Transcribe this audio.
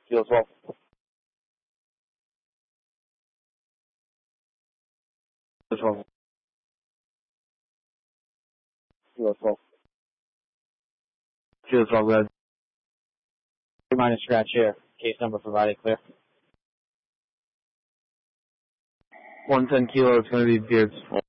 Kilo 12. Kilo 12. Kilo 12. Kilo 12, red. Minus scratch here. Case number provided, clear. 110 Kilo, it's going to be Beards 4.